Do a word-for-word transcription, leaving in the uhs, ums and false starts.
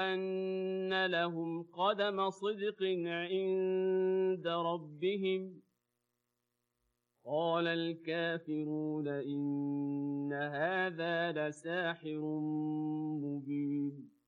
أن لهم قدم صدق عند ربهم قال الكافرون إن هذا لساحر مبين